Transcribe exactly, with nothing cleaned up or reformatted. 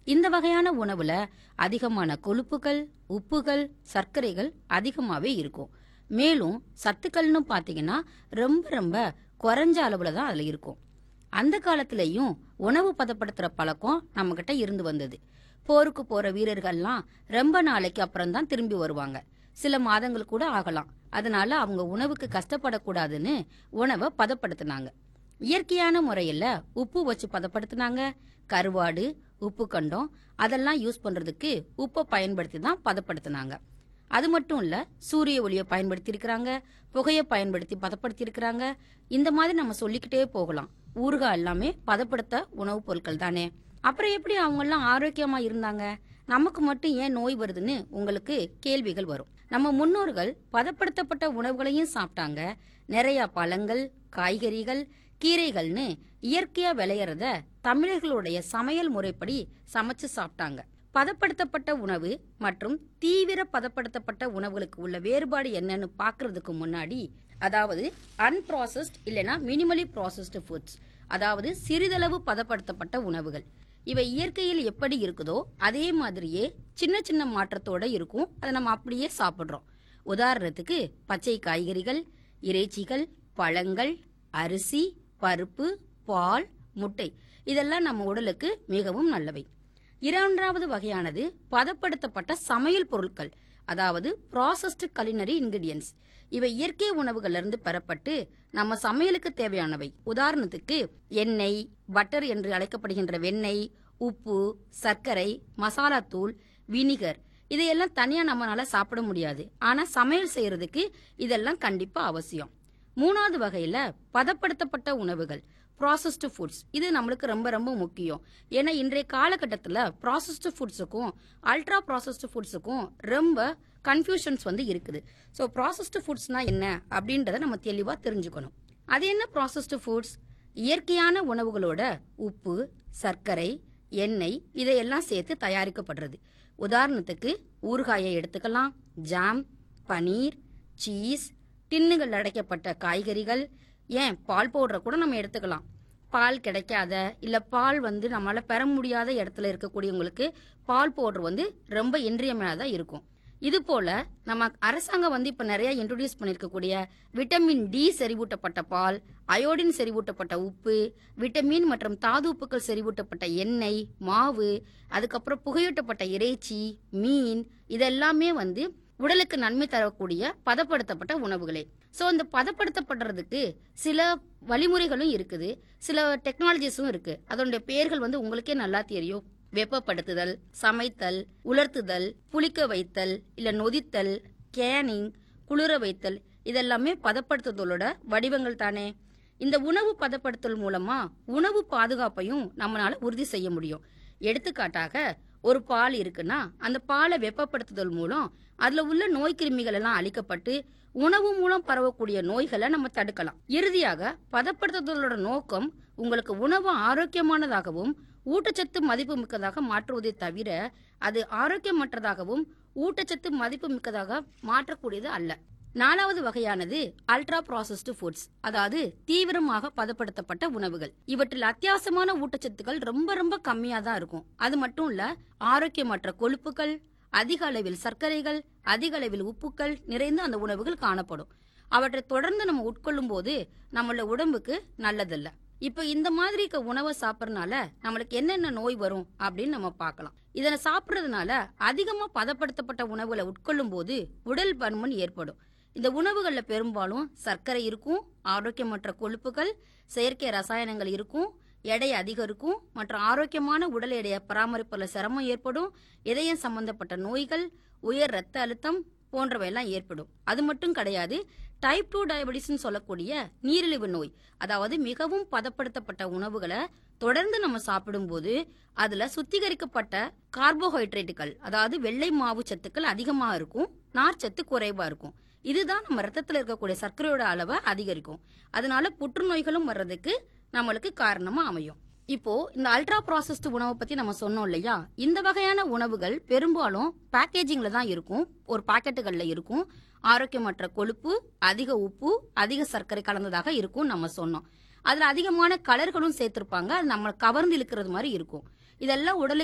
இந்த வகையான உணவுல அதிகமான கொழுப்புகள், உப்புகள், சர்க்கரைகள் அதிகமாவே இருக்கும். மேலும் சத்துக்கள்னு பாத்தீங்கன்னா ரொம்ப ரொம்ப குறைஞ்ச அளவுல தான் அதுல இருக்கும். அந்த காலத்திலயும் உணவு பதப்படுத்துற பழக்கம் நம்ம கிட்ட இருந்து வந்தது. போருக்கு போற வீரர்கள்லாம் ரொம்ப நாளைக்கு அப்புறம் தான் திரும்பி வருவாங்க. சில மாதங்கள் கூட ஆகலாம். அதனால அவங்க உணவுக்கு கஷ்டப்படக்கூடாதுன்னு உணவை பதப்படுத்தினாங்க. இயற்கையான முறையில உப்பு வச்சு பதப்படுத்தினாங்க. கருவாடு, உப்பு கண்டம் அதெல்லாம் யூஸ் பண்றதுக்கு உப்பை பயன்படுத்தி தான் பதப்படுத்தினாங்க. அது மட்டும் இல்ல, சூரிய ஒளியை பயன்படுத்தி இருக்கிறாங்க, புகையை பயன்படுத்தி பதப்படுத்தி இருக்கிறாங்க. இந்த மாதிரி நம்ம சொல்லிக்கிட்டே போகலாம். ஊறுகாய் எல்லாமே பதப்படுத்த உணவுப் பொருட்கள் தானே. அப்புறம் எப்படி அவங்க எல்லாம் ஆரோக்கியமா இருந்தாங்க? நமக்கு மட்டும் ஏன் நோய் வருதுன்னு உங்களுக்கு கேள்விகள் வரும். நம்ம முன்னோர்கள் பதப்படுத்தப்பட்ட உணவுகளையும் சாப்பிட்டாங்க. நிறைய பழங்கள், காய்கறிகள், கீரைகள்னு இயற்கையா விளையறத தமிழர்களுடைய சமையல் முறைப்படி சமைச்சு சாப்பிட்டாங்க. பதப்படுத்தப்பட்ட உணவு மற்றும் தீவிர பதப்படுத்தப்பட்ட உணவுகளுக்கு உள்ள வேறுபாடு என்னன்னு பாக்குறதுக்கு முன்னாடி, அதாவது அன்ப்ராசஸ்ட் இல்லைன்னா மினிமலி ப்ராசஸ்டு ஃபுட்ஸ், அதாவது சிறிதளவு பதப்படுத்தப்பட்ட உணவுகள், இவை இயற்கையில் எப்படி இருக்குதோ அதே மாதிரியே சின்ன சின்ன மாற்றத்தோட இருக்கும். அதை நம்ம அப்படியே சாப்பிடுறோம். உதாரணத்துக்கு பச்சை காய்கறிகள், இறைச்சிகள், பழங்கள், அரிசி, பருப்பு, பால், முட்டை இதெல்லாம் நம்ம உடலுக்கு மிகவும் நல்லவை. இரண்டாவது வகையானது பதப்படுத்தப்பட்ட சமையல் பொருட்கள், அதாவது ப்ராசஸ்டு culinary ingredients. இவை இயற்கை உணவுகள்ல இருந்து பெறப்பட்டு நம்ம சமையலுக்கு தேவையானவை. உதாரணத்துக்கு எண்ணெய், பட்டர் என்று அழைக்கப்படுகின்ற வெண்ணெய், உப்பு, சர்க்கரை, மசாலா தூள், வினிகர் இதையெல்லாம் தனியா நம்மளால சாப்பிட முடியாது. ஆனா சமையல் செய்யறதுக்கு இதெல்லாம் கண்டிப்பா அவசியம். மூணாவது வகையில பதப்படுத்தப்பட்ட உணவுகள், ப்ராசஸ்டு ஃபுட்ஸ். இது நம்மளுக்கு ரொம்ப ரொம்ப முக்கியம். ஏன்னா இன்றைய காலகட்டத்தில் ப்ராசஸ்டு ஃபுட்ஸுக்கும் அல்ட்ரா ப்ராசஸ்டு ஃபுட்ஸுக்கும் ரொம்ப கன்ஃபியூஷன்ஸ் வந்து இருக்குது. ஸோ ப்ராசஸ்டு ஃபுட்ஸ்னா என்ன அப்படின்றத நம்ம தெளிவாக தெரிஞ்சுக்கணும். அது என்ன ப்ராசஸ்டு ஃபுட்ஸ்? இயற்கையான உணவுகளோட உப்பு, சர்க்கரை, எண்ணெய் இதையெல்லாம் சேர்த்து தயாரிக்கப்படுறது. உதாரணத்துக்கு ஊறுகாயை எடுத்துக்கலாம், ஜாம், பனீர், சீஸ், டின்னுகள் அடைக்கப்பட்ட காய்கறிகள், ஏன் பால் பவுடரை கூட நம்ம எடுத்துக்கலாம். பால் கிடைக்காத இல்ல பால் வந்து நம்மளால பெற முடியாத இடத்துல இருக்கக்கூடியவங்களுக்கு பால் பவுடர் வந்து ரொம்ப இன்றியமையாதா இருக்கும். இது போல நம்ம அரசாங்கம் வந்து இப்ப நிறைய இன்ட்ரோடியூஸ் பண்ணிருக்கக்கூடிய விட்டமின் டி செறிவூட்டப்பட்ட பால், அயோடின் செறிவூட்டப்பட்ட உப்பு, விட்டமின் மற்றும் தாது உப்புக்கள் செறிவூட்டப்பட்ட எண்ணெய், மாவு, அதுக்கப்புறம் புகையூட்டப்பட்ட இறைச்சி, மீன் இதெல்லாமே வந்து உடலுக்கு நன்மை தரக்கூடிய பதப்படுத்தப்பட்ட உணவுகளே. ஸோ இந்த பதப்படுத்தப்படுறதுக்கு சில வழிமுறைகளும் இருக்குது, சில டெக்னாலஜிஸும் இருக்கு. அதனுடைய பெயர்கள் வந்து உங்களுக்கே நல்லா தெரியும். வெப்பப்படுத்துதல், சமைத்தல், உலர்த்துதல், புளிக்க வைத்தல், இல்ல நொதித்தல், கேனிங், குளிர வைத்தல் இதெல்லாமே பதப்படுத்துதலோட வடிவங்கள் தானே. இந்த உணவு பதப்படுத்தல் மூலமா உணவு பாதுகாப்பையும் நம்மளால உறுதி செய்ய முடியும். எடுத்துக்காட்டாக ஒரு பால் இருக்குன்னா அந்த பாலை வெப்பப்படுத்துதல் மூலம் அதுல உள்ள நோய் கிருமிகள் எல்லாம் அழிக்கப்பட்டு உணவு மூலம் பரவக்கூடிய நோய்களை நம்ம தடுக்கலாம். இறுதியாக பதப்படுத்துதலோட நோக்கம் உங்களுக்கு உணவு ஆரோக்கியமானதாகவும் ஊட்டச்சத்து மதிப்பு மிக்கதாக மாற்றுவதை தவிர அது ஆரோக்கியமற்றதாகவும் ஊட்டச்சத்து மதிப்பு மிக்கதாக மாற்றக்கூடியது அல்ல. நாலாவது வகையானது அல்ட்ரா ப்ராசஸ்டு ஃபுட்ஸ், அதாவது தீவிரமாக பதப்படுத்தப்பட்ட உணவுகள். இவற்றில் அத்தியாவசியமான ஊட்டச்சத்துக்கள் ரொம்ப ரொம்ப கம்மியா தான் இருக்கும். அது மட்டும் இல்ல, ஆரோக்கியமற்ற கொழுப்புகள், அதிக அளவில் சர்க்கரைகள், அதிக அளவில் உப்புக்கள் நிறைந்து அந்த உணவுகள் காணப்படும். அவற்றை தொடர்ந்து நம்ம உட்கொள்ளும் போது நம்மளோட உடம்புக்கு நல்லதல்ல. இப்ப இந்த மாதிரி உணவை சாப்பிடறதுனால நம்மளுக்கு என்னென்ன நோய் வரும் அப்படின்னு நம்ம பார்க்கலாம். இதனை சாப்பிடறதுனால அதிகமா பதப்படுத்தப்பட்ட உணவுகளை உட்கொள்ளும் போது உடல் பருமன் ஏற்படும். இந்த உணவுகள்ல பெரும்பாலும் சர்க்கரை இருக்கும், ஆரோக்கியமற்ற கொழுப்புகள், செயற்கை ரசாயனங்கள் இருக்கும், எடை அதிகம் இருக்கும் மற்றும் ஆரோக்கியமான உடல் எடையை பராமரிப்பதில் சிரமம் ஏற்படும். இதயம் சம்பந்தப்பட்ட நோய்கள், உயர் ரத்த அழுத்தம் போன்றவையெல்லாம் ஏற்படும். அது மட்டும் கிடையாது, டைப் டூ டயபெட்டிஸ் சொல்லக்கூடிய நீரிழிவு நோய், அதாவது மிகவும் பதப்படுத்தப்பட்ட உணவுகளை தொடர்ந்து நம்ம சாப்பிடும் போது அதுல சுத்திகரிக்கப்பட்ட கார்போஹைட்ரேட்டுகள், அதாவது வெள்ளை மாவு சத்துக்கள் அதிகமா இருக்கும், நார்ச்சத்து குறைவா இருக்கும். இதுதான் நம்ம ரத்தத்துல இருக்கக்கூடிய சர்க்கரையோட அளவை அதிகரிக்கும். அதனால புற்றுநோய்களும் வர்றதுக்கு நம்மளுக்கு காரணமா அமையும். இப்போ இந்த அல்ட்ரா ப்ராசஸ்டு உணவை பத்தி நம்ம சொன்னோம் இல்லையா, இந்த வகையான உணவுகள் பெரும்பாலும் பேக்கேஜிங்ல தான் இருக்கும், ஒரு பாக்கெட்டுகள்ல இருக்கும். ஆரோக்கியமற்ற கொழுப்பு, அதிக உப்பு, அதிக சர்க்கரை கலந்ததாக இருக்கும் நம்ம சொன்னோம். அதுல அதிகமான கலர்களும் சேர்த்திருப்பாங்க, அது நம்ம கவர்ந்து இழுக்கிறது மாதிரி இருக்கும். இதெல்லாம் உடலுக்கு